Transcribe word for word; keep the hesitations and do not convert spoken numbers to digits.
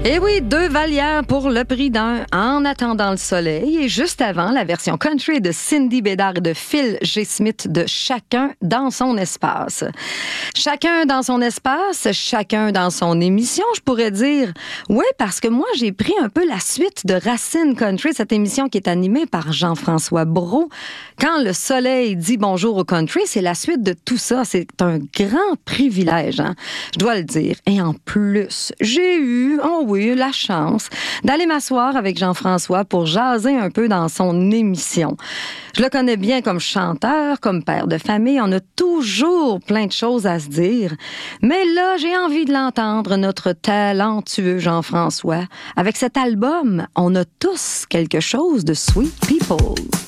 Et oui, deux Valières pour le prix d'un. En attendant le soleil, et juste avant, la version country de Cindy Bédard et de Phil G. Smith de Chacun dans son espace. Chacun dans son espace, chacun dans son émission, je pourrais dire. Oui, parce que moi, j'ai pris un peu la suite de Racine Country, cette émission qui est animée par Jean-François Brault. Quand le soleil dit bonjour au country, c'est la suite de tout ça. C'est un grand privilège, hein? Je dois le dire. Et en plus, j'ai eu, oh oui, la chance d'aller m'asseoir avec Jean-François pour jaser un peu dans son émission. Je le connais bien comme chanteur, comme père de famille. On a toujours plein de choses à se dire. Mais là, j'ai envie de l'entendre, notre talentueux Jean-François. Avec cet album, on a tous quelque chose de Sweet People.